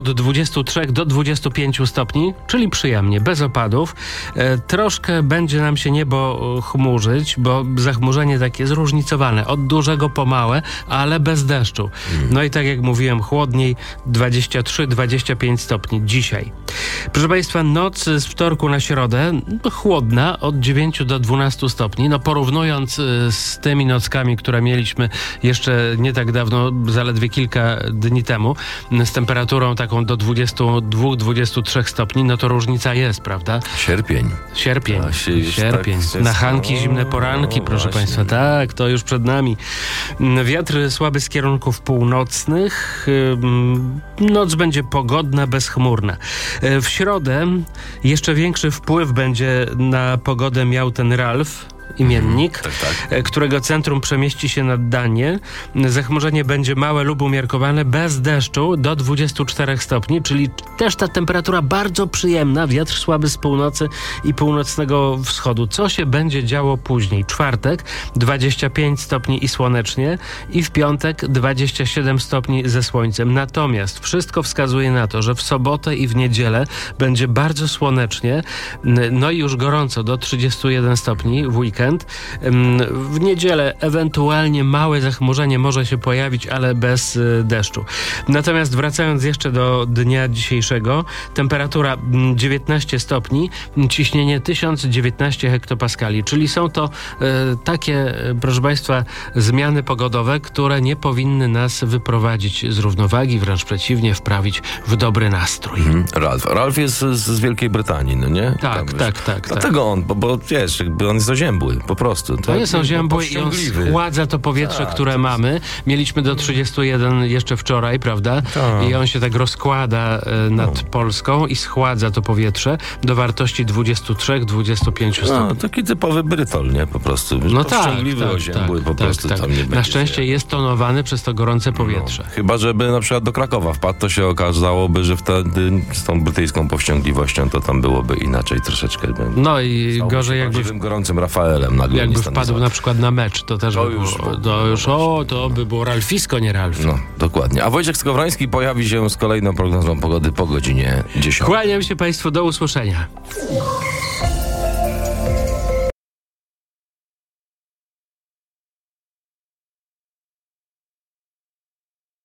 Od 23 do 25 stopni, czyli przyjemnie, bez opadów. Troszkę będzie nam się niebo chmurzyć, bo zachmurzenie takie zróżnicowane, od dużego po małe, ale bez deszczu. No i tak jak mówiłem, chłodniej, 23-25 stopni dzisiaj. Proszę Państwa, noc z wtorku na środę chłodna, od 9 do 12 stopni. No porównując z tymi nockami, które mieliśmy jeszcze nie tak dawno, zaledwie kilka dni temu, z temperaturą taką do 22-23 stopni, no to różnica jest, prawda? Sierpień. Sierpień. Tak, Na Hanki zimne poranki, proszę właśnie. Państwa. Tak, to już przed nami. Wiatr słaby z kierunków północnych. Noc będzie pogodna, bezchmurna. W środę jeszcze większy wpływ będzie na pogodę miał ten Ralf, imiennik, którego centrum przemieści się nad Danię. Zachmurzenie będzie małe lub umiarkowane, bez deszczu, do 24 stopni, czyli też ta temperatura bardzo przyjemna, wiatr słaby z północy i północnego wschodu. Co się będzie działo później? Czwartek, 25 stopni i słonecznie, i w piątek 27 stopni ze słońcem. Natomiast wszystko wskazuje na to, że w sobotę i w niedzielę będzie bardzo słonecznie, no i już gorąco, do 31 stopni w weekend. W niedzielę ewentualnie małe zachmurzenie może się pojawić, ale bez deszczu. Natomiast wracając jeszcze do dnia dzisiejszego, temperatura 19 stopni, ciśnienie 1019 hektopaskali, czyli są to takie, proszę Państwa, zmiany pogodowe, które nie powinny nas wyprowadzić z równowagi, wręcz przeciwnie, wprawić w dobry nastrój. Ralf jest z Wielkiej Brytanii, no nie? Tak. Dlatego on, bo wiesz, jakby on jest oziębły, po prostu. To jest oziębły i on schładza to powietrze, które mamy. Mieliśmy do 31 jeszcze wczoraj, prawda? Tak. I on się tak rozkłada nad Polską i schładza to powietrze do wartości 23-25 stopni. No, taki typowy Brytol, nie? Po prostu. No powściągliwy, oziębły, po prostu tam nie będzie. Na szczęście jest tonowany przez to gorące powietrze. Chyba, żeby na przykład do Krakowa wpadł, to się okazałoby, że wtedy z tą brytyjską powściągliwością to tam byłoby inaczej troszeczkę. No i gorzej jakby gorącym Rafaelem nagle. Jakby wpadł na przykład na mecz, to też to by było Ralfisko, nie Ralf. No, dokładnie. A Wojciech Skowroński pojawi się z kolejną prognozą pogody po godzinie 10. Kłaniam się Państwu, do usłyszenia.